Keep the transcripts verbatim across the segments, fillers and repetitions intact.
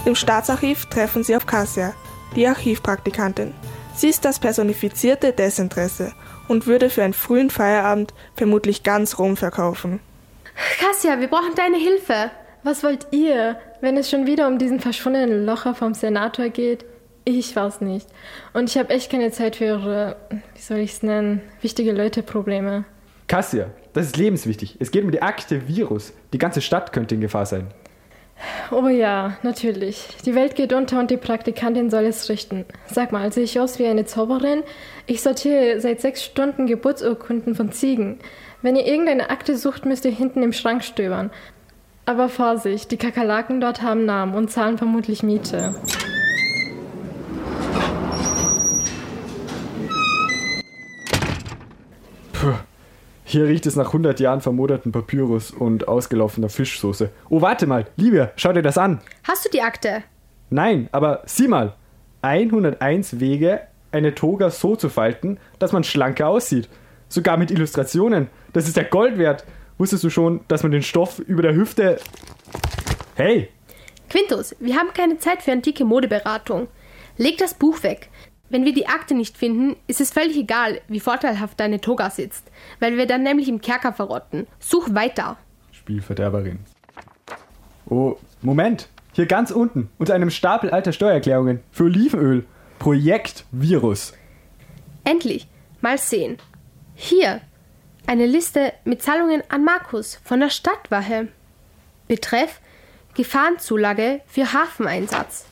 Im Staatsarchiv treffen sie auf Kassia, die Archivpraktikantin. Sie ist das personifizierte Desinteresse und würde für einen frühen Feierabend vermutlich ganz Rom verkaufen. Kassia, wir brauchen deine Hilfe. Was wollt ihr, wenn es schon wieder um diesen verschwundenen Locher vom Senator geht? Ich weiß nicht. Und ich habe echt keine Zeit für ihre, wie soll ich es nennen, wichtige Leute-Probleme. Kassia, das ist lebenswichtig. Es geht um die Akte Virus. Die ganze Stadt könnte in Gefahr sein. Oh ja, natürlich. Die Welt geht unter und die Praktikantin soll es richten. Sag mal, sehe ich aus wie eine Zauberin? Ich sortiere seit sechs Stunden Geburtsurkunden von Ziegen. Wenn ihr irgendeine Akte sucht, müsst ihr hinten im Schrank stöbern. Aber Vorsicht, die Kakerlaken dort haben Namen und zahlen vermutlich Miete. Puh. Hier riecht es nach hundert Jahren vermoderten Papyrus und ausgelaufener Fischsoße. Oh, warte mal, Livia, schau dir das an. Hast du die Akte? Nein, aber sieh mal. hunderteins Wege, eine Toga so zu falten, dass man schlanker aussieht. Sogar mit Illustrationen. Das ist ja Gold wert. Wusstest du schon, dass man den Stoff über der Hüfte... Hey! Quintus, wir haben keine Zeit für antike Modeberatung. Leg das Buch weg. Wenn wir die Akte nicht finden, ist es völlig egal, wie vorteilhaft deine Toga sitzt, weil wir dann nämlich im Kerker verrotten. Such weiter. Spielverderberin. Oh, Moment. Hier ganz unten, unter einem Stapel alter Steuererklärungen für Olivenöl. Projekt Virus. Endlich. Mal sehen. Hier. Eine Liste mit Zahlungen an Markus von der Stadtwache. Betreff Gefahrenzulage für Hafeneinsatz.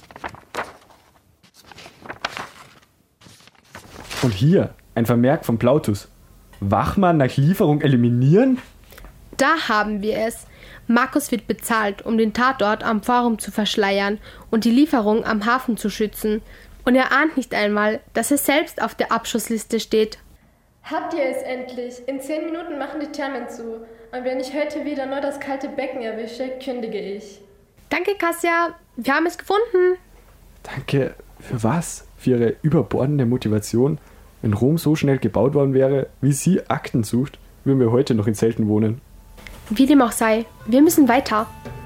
Und hier ein Vermerk von Plautus. Wachmann nach Lieferung eliminieren? Da haben wir es. Markus wird bezahlt, um den Tatort am Forum zu verschleiern und die Lieferung am Hafen zu schützen. Und er ahnt nicht einmal, dass er selbst auf der Abschussliste steht. Habt ihr es endlich? In zehn Minuten machen die Thermen zu. Und wenn ich heute wieder nur das kalte Becken erwische, kündige ich. Danke, Kassia. Wir haben es gefunden. Danke. Für was? Für ihre überbordende Motivation? Wenn Rom so schnell gebaut worden wäre, wie sie Akten sucht, würden wir heute noch in Zelten wohnen. Wie dem auch sei, wir müssen weiter.